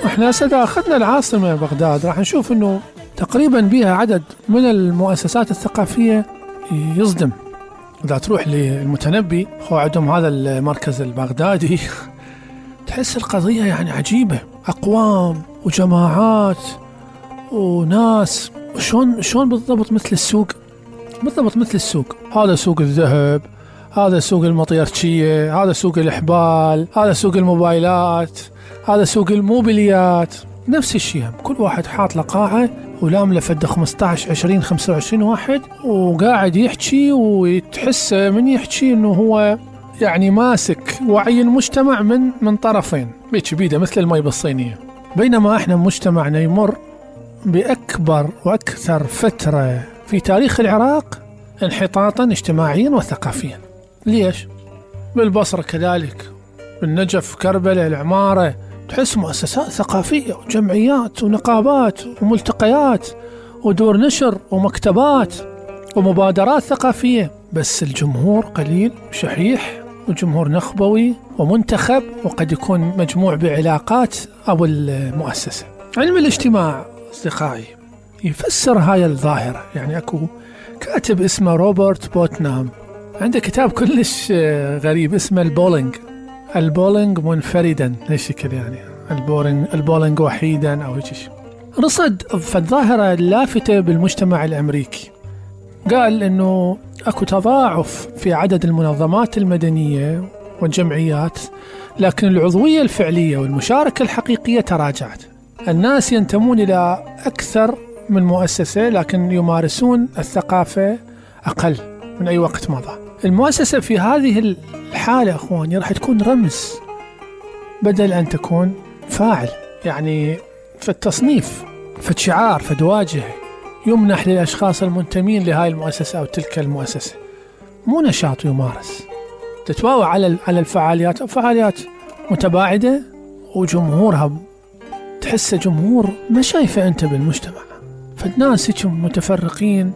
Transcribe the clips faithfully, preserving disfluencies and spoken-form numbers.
احنا سدا أخذنا العاصمة بغداد، راح نشوف أنه تقريبا بها عدد من المؤسسات الثقافية يصدم. إذا تروح للمتنبي هو عندهم هذا المركز البغدادي تحس القضية يعني عجيبة، أقوام وجماعات وناس، شلون شلون بالضبط مثل السوق، بالضبط مثل السوق. هذا سوق الذهب، هذا سوق المطيرشية، هذا سوق الإحبال، هذا سوق الموبايلات، هذا سوق الموبيليات، نفس الشيء. كل واحد حاط له قاعة ولام لفد خمسة عشر عشرين خمسة وعشرين واحد وقاعد يحكي، ويتحس من يحكي انه هو يعني ماسك وعي المجتمع من من طرفين بيتش بيده مثل المي بالصينية. بينما احنا مجتمعنا يمر بأكبر وأكثر فترة في تاريخ العراق انحطاطا اجتماعيا وثقافيا. ليش؟ بالبصرة كذلك، بالنجف، كربلاء، العمارة، تحس مؤسسات ثقافية وجمعيات ونقابات وملتقيات ودور نشر ومكتبات ومبادرات ثقافية، بس الجمهور قليل شحيح وجمهور نخبوي ومنتخب، وقد يكون مجموع بعلاقات أو المؤسسة. علم الاجتماع أصدقائي يفسر هاي الظاهرة. يعني أكو كاتب اسمه روبرت بوتنام عنده كتاب كلش غريب اسمه البولينج. البولينج منفردا هالشكل، يعني البولينج البولينج وحيدا أو هيك شيء. رصد فالظاهرة اللافتة بالمجتمع الأمريكي، قال إنه أكو تضاعف في عدد المنظمات المدنية والجمعيات، لكن العضوية الفعلية والمشاركة الحقيقية تراجعت. الناس ينتمون إلى أكثر من مؤسسة لكن يمارسون الثقافة أقل من أي وقت مضى. المؤسسة في هذه الحالة أخواني راح تكون رمز بدل أن تكون فاعل، يعني في التصنيف، في الشعار، في دواجه يمنح للأشخاص المنتمين لهاي المؤسسة أو تلك المؤسسة، مو نشاط يمارس. تتواوى على على الفعاليات، فعاليات متباعدة وجمهورها تحس جمهور ما شايفه أنت بالمجتمع، فالناس هيك متفرقين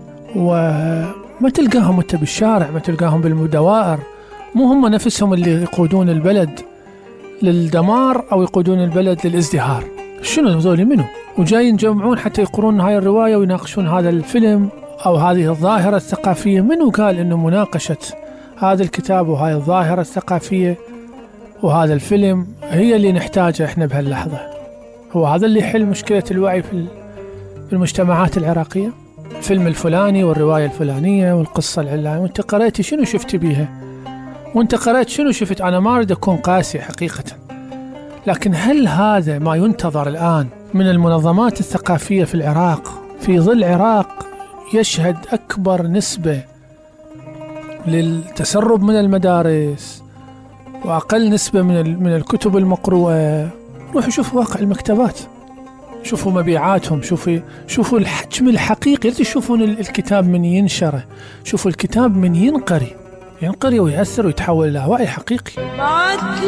وما تلقاهم أنت بالشارع، ما تلقاهم بالدوائر، مو هم نفسهم اللي يقودون البلد للدمار أو يقودون البلد للازدهار. شنو هذول منهم؟ وجايين يجمعون حتى يقرون هاي الرواية ويناقشون هذا الفيلم أو هذه الظاهرة الثقافية. منو قال إنه مناقشة هذا الكتاب وهاي الظاهرة الثقافية وهذا الفيلم هي اللي نحتاجها إحنا بهاللحظة؟ هو هذا اللي يحل مشكلة الوعي في المجتمعات العراقية؟ الفيلم الفلاني والرواية الفلانية والقصة العلانية، وانت قرأتي شنو شفت بيها؟ وانت قرأت شنو شفت؟ أنا ما أريد أكون قاسي حقيقة، لكن هل هذا ما ينتظر الآن من المنظمات الثقافية في العراق في ظل عراق يشهد أكبر نسبة للتسرب من المدارس وأقل نسبة من من الكتب المقروءة؟ روحوا شوفوا واقع المكتبات، شوفوا مبيعاتهم، شوفوا شوفوا الحجم الحقيقي. لا تشوفون الكتاب من ينشره، شوفوا الكتاب من ينقري ينقري ويأثر ويتحول إلى وعي حقيقي.